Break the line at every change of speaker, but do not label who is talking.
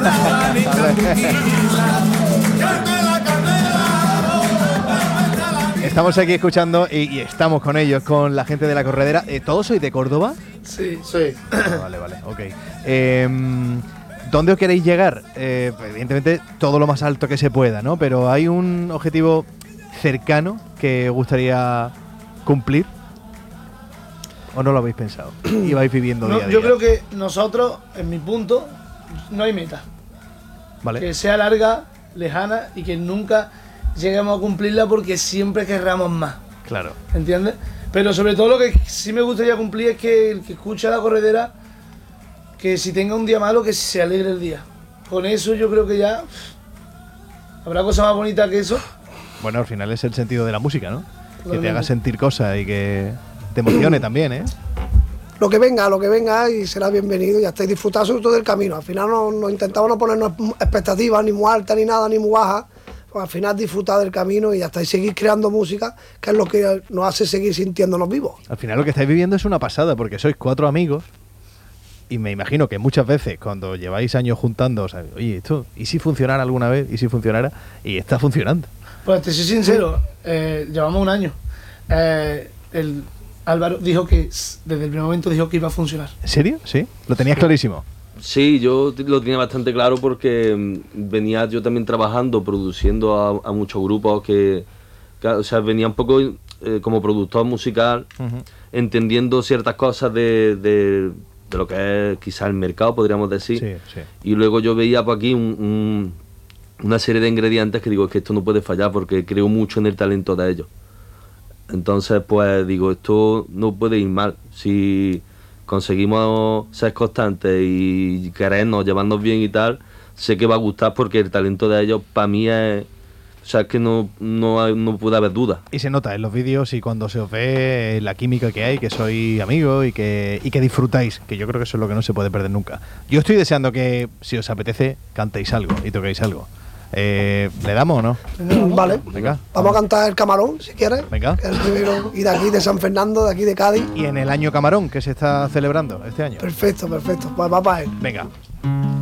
Estamos aquí escuchando y estamos con ellos, con la gente de la corredera. ¿Todos sois de Córdoba?
Sí, soy.
Vale, ok. ¿Dónde os queréis llegar? Evidentemente todo lo más alto que se pueda, ¿no? Pero ¿hay un objetivo cercano que os gustaría cumplir? ¿O no lo habéis pensado? ¿Y vais viviendo día a día?
Yo creo que nosotros, en mi punto, no hay meta.
Vale.
Que sea larga, lejana y que nunca lleguemos a cumplirla porque siempre querramos más.
Claro.
¿Entiendes? Pero sobre todo lo que sí me gustaría cumplir es que el que escucha la corredera, que si tenga un día malo, que se alegre el día. Con eso yo creo que ya habrá cosa más bonita que eso.
Bueno, al final es el sentido de la música, ¿no?
Totalmente.
Que te haga sentir cosas y que te emocione también, ¿eh?
Lo que venga y será bienvenido y hasta disfrutar sobre todo del camino. Al final no intentamos no ponernos expectativas ni muy altas ni nada, ni muy bajas. Pues al final disfrutar del camino y ya está, y seguir creando música, que es lo que nos hace seguir sintiéndonos vivos.
Al final lo que estáis viviendo es una pasada, porque sois 4 amigos y me imagino que muchas veces cuando lleváis años juntando, o sea, oye, esto, ¿y si funcionara alguna vez? ¿Y si funcionara? Y está funcionando.
Pues te soy sincero, llevamos un año. El Álvaro dijo que, desde el primer momento dijo que iba a funcionar.
¿En serio? ¿Sí? ¿Lo tenías clarísimo?
Sí, yo lo tenía bastante claro porque venía yo también trabajando, produciendo a muchos grupos que o sea, venía un poco como productor musical, entendiendo ciertas cosas de lo que es quizás el mercado, podríamos decir.
Sí, sí.
Y luego yo veía por aquí una serie de ingredientes que digo, es que esto no puede fallar porque creo mucho en el talento de ellos. Entonces, pues digo, esto no puede ir mal. Si conseguimos ser constantes y querernos, llevarnos bien y tal, sé que va a gustar porque el talento de ellos para mí es... O sea, es que no puede haber duda.
Y se nota en los vídeos y cuando se os ve la química que hay, que sois amigos y que disfrutáis, que yo creo que eso es lo que no se puede perder nunca. Yo estoy deseando que, si os apetece, cantéis algo y toquéis algo. ¿Le damos o no?
Vale.
Venga.
Vamos a cantar El Camarón, si quieres.
Venga.
Que es el primero. Y de aquí, de San Fernando, de aquí de Cádiz.
Y en el año Camarón, que se está celebrando este año.
Perfecto. Pues va para él.
Venga.